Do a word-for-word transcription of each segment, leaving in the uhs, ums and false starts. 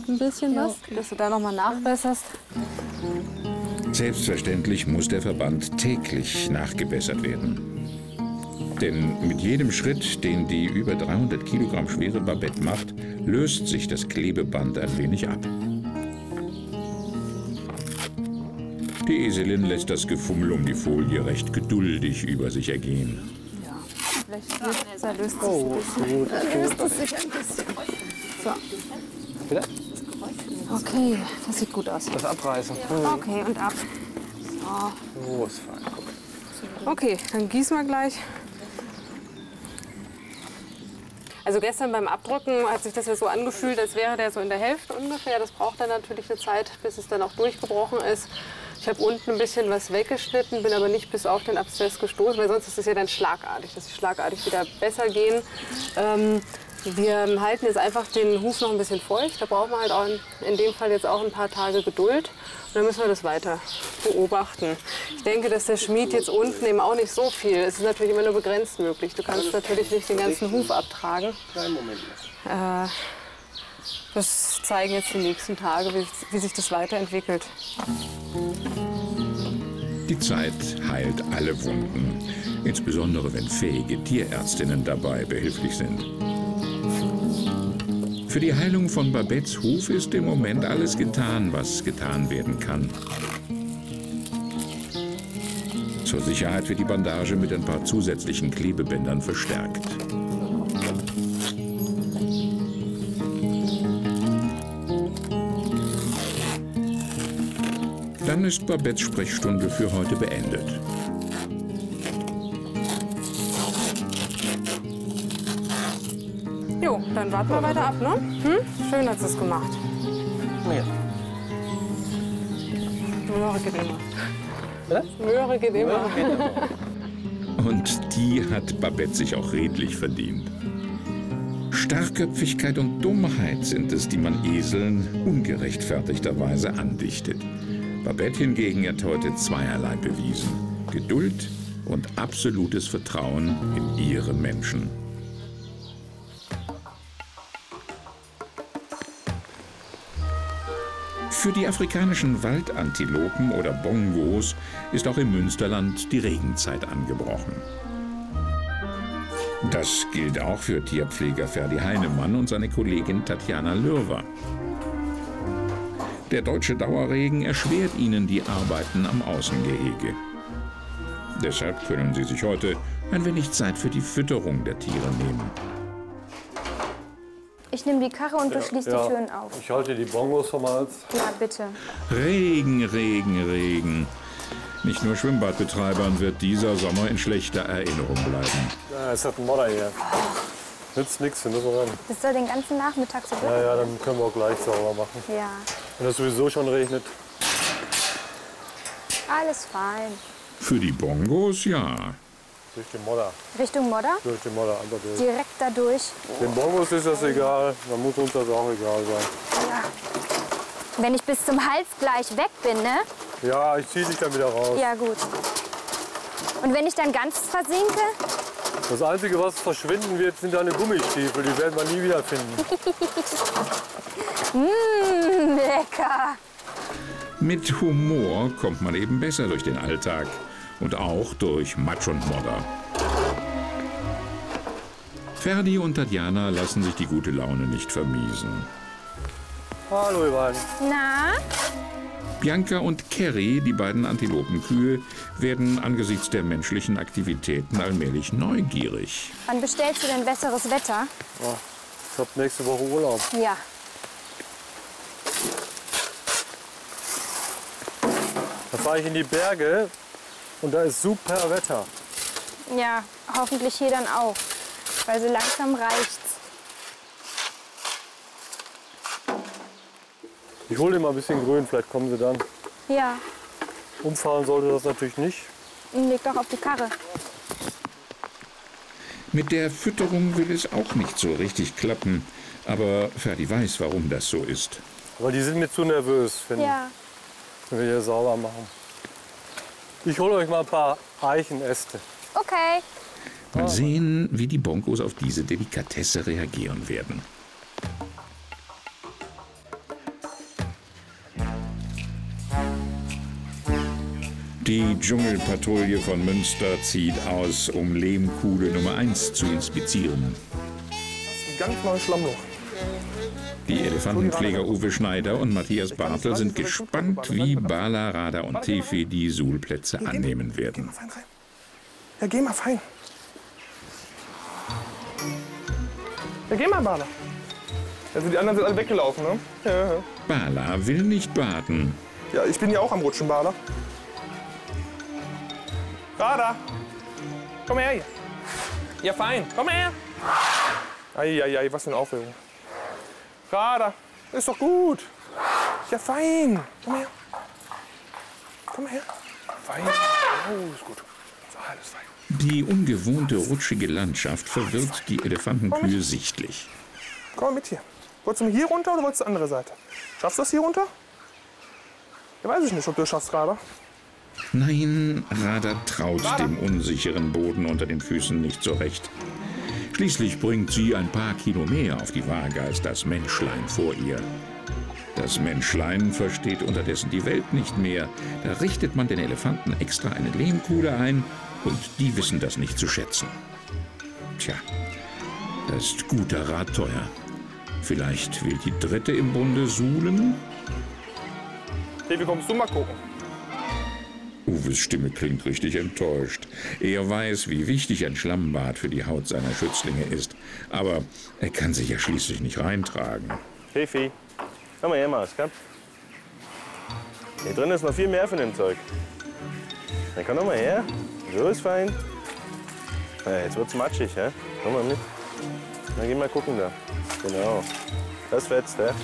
ein bisschen was, dass du da noch mal nachbesserst. Selbstverständlich muss der Verband täglich nachgebessert werden. Denn mit jedem Schritt, den die über dreihundert Kilogramm schwere Babette macht, löst sich das Klebeband ein wenig ab. Die Eselin lässt das Gefummel um die Folie recht geduldig über sich ergehen. Ja, vielleicht löst, löst, oh, gut, löst es sich ein bisschen. So. Bitte? Okay, das sieht gut aus. Das abreißen. Okay, und ab. So. Oh, ist fein. Okay, dann gießen wir gleich. Also gestern beim Abdrücken hat sich das ja so angefühlt, als wäre der so in der Hälfte ungefähr. Das braucht dann natürlich eine Zeit, bis es dann auch durchgebrochen ist. Ich habe unten ein bisschen was weggeschnitten, bin aber nicht bis auf den Abszess gestoßen, weil sonst ist es ja dann schlagartig, dass sie schlagartig wieder besser gehen. Ähm, wir halten jetzt einfach den Huf noch ein bisschen feucht. Da brauchen wir halt auch in dem Fall jetzt auch ein paar Tage Geduld. Und dann müssen wir das weiter beobachten. Ich denke, dass der Schmied jetzt unten eben auch nicht so viel. Es ist natürlich immer nur begrenzt möglich. Du kannst natürlich nicht den ganzen Huf abtragen. Äh, das zeigen jetzt die nächsten Tage, wie, wie sich das weiterentwickelt. Die Zeit heilt alle Wunden, insbesondere wenn fähige Tierärztinnen dabei behilflich sind. Für die Heilung von Babettes Huf ist im Moment alles getan, was getan werden kann. Zur Sicherheit wird die Bandage mit ein paar zusätzlichen Klebebändern verstärkt. Dann ist Babettes Sprechstunde für heute beendet. Jo, dann warten wir weiter ab, ne? Hm? Schön hat es gemacht. Ja. Möhre geht immer. Was? Möhre geht immer. Und die hat Babette sich auch redlich verdient. Starrköpfigkeit und Dummheit sind es, die man Eseln ungerechtfertigterweise andichtet. Babette hingegen hat heute zweierlei bewiesen: Geduld und absolutes Vertrauen in ihre Menschen. Für die afrikanischen Waldantilopen oder Bongos ist auch im Münsterland die Regenzeit angebrochen. Das gilt auch für Tierpfleger Ferdi Heinemann und seine Kollegin Tatjana Lürwer. Der deutsche Dauerregen erschwert ihnen die Arbeiten am Außengehege. Deshalb können sie sich heute ein wenig Zeit für die Fütterung der Tiere nehmen. Ich nehme die Karre und du schließt ja. die Türen auf. Ich halte die Bongos vom Hals. Ja, bitte. Regen, Regen, Regen. Nicht nur Schwimmbadbetreibern wird dieser Sommer in schlechter Erinnerung bleiben. Ja, es hat einen Modder hier. Nützt nichts, wir müssen ran. Das soll den ganzen Nachmittag so bleiben? Ja, ja, dann können wir auch gleich sauber machen. Ja. Wenn es sowieso schon regnet. Alles fein. Für die Bongos ja. Durch den Modder. Richtung Modder? Durch den Modder, einfach durch. Direkt da durch? Den Bongos ist das egal, dann muss uns das auch egal sein. Ja. Wenn ich bis zum Hals gleich weg bin, ne? Ja, ich ziehe dich dann wieder raus. Ja, gut. Und wenn ich dann ganz versinke? Das Einzige, was verschwinden wird, sind deine Gummistiefel. Die werden wir nie wieder finden. Mmh, lecker. Mit Humor kommt man eben besser durch den Alltag. Und auch durch Matsch und Modder. Ferdi und Tatjana lassen sich die gute Laune nicht vermiesen. Hallo, ihr beiden. Na? Bianca und Kerry, die beiden Antilopenkühe, werden angesichts der menschlichen Aktivitäten allmählich neugierig. Wann bestellst du denn besseres Wetter? Ja, ich hab nächste Woche Urlaub. Ja. Da fahre ich in die Berge und da ist super Wetter. Ja, hoffentlich hier dann auch. Weil so langsam reicht's. Ich hole dir mal ein bisschen Grün, vielleicht kommen sie dann. Ja, Umfahren sollte das natürlich nicht. leg doch auf die Karre. Mit der Fütterung will es auch nicht so richtig klappen. Aber Ferdi weiß, warum das so ist. Aber die sind mir zu nervös, finde ich, Ja. wenn wir hier sauber machen. Ich hole euch mal ein paar Eichenäste. Okay. Mal sehen, wie die Bongos auf diese Delikatesse reagieren werden. Die Dschungelpatrouille von Münster zieht aus, um Lehmkuhle Nummer eins zu inspizieren. Ein ganz neues Schlammloch. Die Elefantenpfleger Uwe Schneider und Matthias Bartel sind gespannt, wie Bala, Radha und Tefi die Suhlplätze annehmen werden. Ja, geh mal fein. Ja, geh mal, Bala. Also die anderen sind alle weggelaufen, ne? Ja, ja. Bala will nicht baden. Ja, ich bin ja auch am Rutschen, Bala. Radha, komm her hier. Ja, fein, komm her. Eieiei, was für eine Aufregung. Radha, ist doch gut. Ja, fein. Komm her. Komm her. Fein. Oh, ist gut. So, alles fein. Die ungewohnte, rutschige Landschaft verwirrt die Elefantenkühe sichtlich. Komm mal mit hier. Wolltest du hier runter oder wolltest du die andere Seite? Schaffst du das hier runter? Ja, weiß ich nicht, ob du das schaffst, Radha. Nein, Radha traut dem unsicheren Boden unter den Füßen nicht zurecht. Schließlich bringt sie ein paar Kilo mehr auf die Waage als das Menschlein vor ihr. Das Menschlein versteht unterdessen die Welt nicht mehr. Da richtet man den Elefanten extra eine Lehmkuhle ein und die wissen das nicht zu schätzen. Tja, das ist guter Rat teuer. Vielleicht will die dritte im Bunde suhlen? Hey, wie kommst du mal gucken? Uwes Stimme klingt richtig enttäuscht. Er weiß, wie wichtig ein Schlammbad für die Haut seiner Schützlinge ist. Aber er kann sich ja schließlich nicht reintragen. Tefi, komm mal her, Maus, komm. Hier drin ist noch viel mehr von dem Zeug. Dann komm doch mal her. So ist fein. Ja, jetzt wird's matschig, hä? Komm mal mit. Dann geh mal gucken da. Genau. Das fetzt, hä?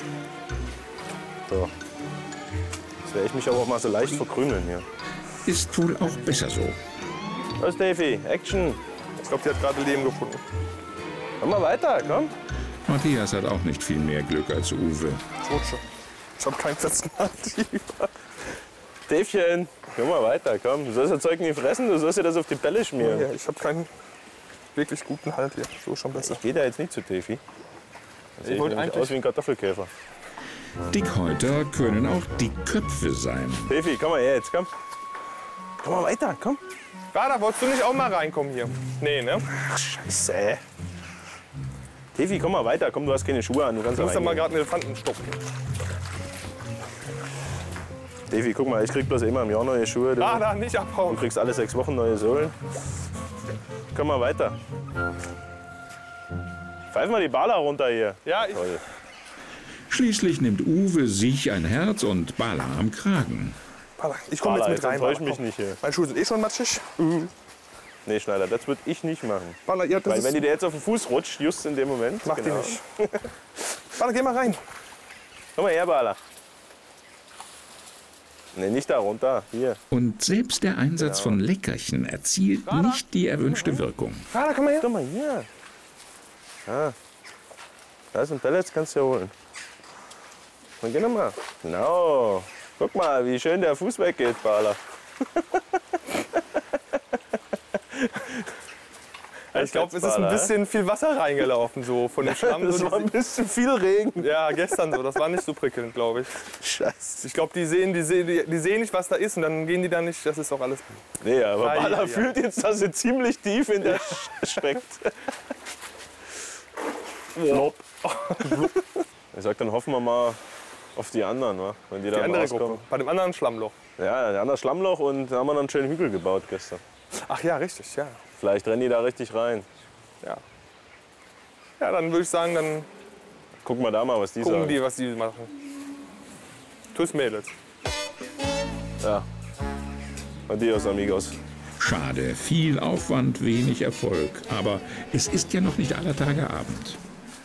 So. Jetzt werde ich mich aber auch mal so leicht verkrümeln hier. Ist wohl auch besser so. Los, Tefi, Action. Ich glaube, die hat gerade Leben gefunden. Komm mal weiter, komm. Matthias hat auch nicht viel mehr Glück als Uwe. Ich rutsche. Ich habe keinen festen Halt. Täfchen, komm mal weiter, komm. Du sollst das Zeug nicht fressen, du sollst dir das auf die Bälle schmieren. Ja, ich habe keinen wirklich guten Halt hier. So ist schon besser. Ich gehe da jetzt nicht zu Tefi. Das sieht wollte nämlich eigentlich- aus wie ein Kartoffelkäfer. Dickhäuter können auch Dickköpfe sein. Tefi, komm mal her jetzt, komm. Komm mal weiter, komm. Radha, wolltest du nicht auch mal reinkommen hier? Nee, ne? Ach, scheiße. Tefi, komm mal weiter, komm, du hast keine Schuhe an, du kannst Du da musst ja mal reingehen. gerade einen Elefanten stopfen. Tefi, guck mal, ich krieg bloß immer im Jahr neue Schuhe. Du, Radha, nicht du abhauen. kriegst alle sechs Wochen neue Sohlen. Komm mal weiter. Pfeif mal die Bala runter hier. Ja, ich, Toll. Schließlich nimmt Uwe sich ein Herz und Bala am Kragen. Radha, ich komme Bala, jetzt jetzt mit rein. enttäusch Radha, mich komm. nicht hier. Meine Schuhe sind eh schon matschig. Nee, Schneider, das würde ich nicht machen. Radha, ja, das Weil ist, wenn die dir jetzt auf den Fuß rutscht, just in dem Moment. mach genau. die nicht. Radha, geh mal rein. Komm mal her, Bala. Nee, nicht da runter, hier. Und selbst der Einsatz von Leckerchen erzielt nicht die erwünschte Wirkung. Radha, komm mal her. Komm mal hier. Ah. Da sind Pellets, kannst du ja holen. Dann geh noch mal. Genau. Guck mal, wie schön der Fuß weggeht, Bala. Ich glaube, es ist ein bisschen viel Wasser reingelaufen, so von dem Schlamm. Das so, war ein bisschen viel Regen. ja, gestern so. Das war nicht so prickelnd, glaube ich. Scheiße. Ich glaube, die sehen, die, sehen, die, die sehen nicht, was da ist und dann gehen die da nicht. Das ist auch alles. Nee, aber Ah, Bala ja, ja. fühlt jetzt, dass sie ziemlich tief in der Sch- steckt. Flop. Ich sag, dann hoffen wir mal auf die anderen, wa? Wenn die, Die dann andere rauskommen. Gruppe. Bei dem anderen Schlammloch. Ja, der andere Schlammloch und da haben wir noch einen schönen Hügel gebaut gestern. Ach ja, richtig, ja. Vielleicht rennen die da richtig rein. Ja, ja dann würde ich sagen, dann Gucken wir da mal, was die gucken sagen. die, was die machen. Tschüss, Mädels. Ja. Adios, amigos. Schade, viel Aufwand, wenig Erfolg. Aber es ist ja noch nicht aller Tage Abend.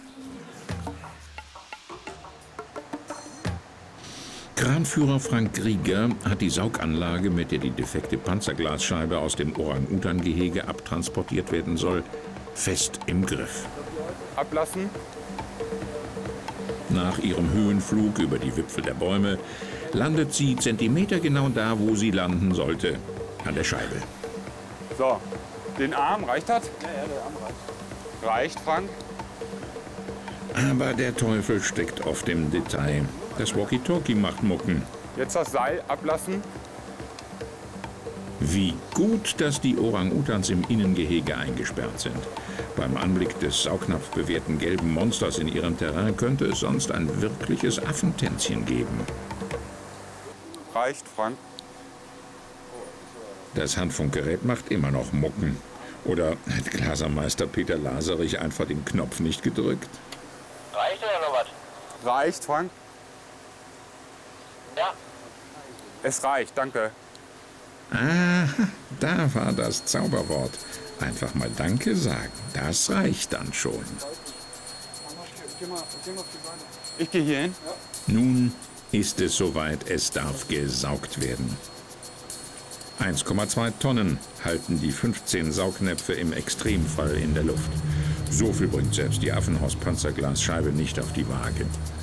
Kranführer Frank Grieger hat die Sauganlage, mit der die defekte Panzerglasscheibe aus dem Orang-Utan-Gehege abtransportiert werden soll, fest im Griff. Ablassen. Nach ihrem Höhenflug über die Wipfel der Bäume landet sie zentimetergenau da, wo sie landen sollte, an der Scheibe. So, den Arm, reicht das? Ja, ja, der Arm reicht. Reicht, Frank? Aber der Teufel steckt oft im Detail. Das Walkie-Talkie macht Mucken. Jetzt das Seil ablassen. Wie gut, dass die Orang-Utans im Innengehege eingesperrt sind. Beim Anblick des saugnapfbewehrten gelben Monsters in ihrem Terrain könnte es sonst ein wirkliches Affentänzchen geben. Reicht, Frank. Das Handfunkgerät macht immer noch Mucken. Oder hat Glasermeister Peter Laserich einfach den Knopf nicht gedrückt? Reicht oder noch was? Reicht, Frank. Ja. Es reicht, danke. Ah, da war das Zauberwort. Einfach mal Danke sagen, das reicht dann schon. Ich gehe hier hin. Nun ist es soweit, es darf gesaugt werden. eins Komma zwei Tonnen halten die fünfzehn Saugnäpfe im Extremfall in der Luft. So viel bringt selbst die Affenhaus-Panzerglasscheibe nicht auf die Waage.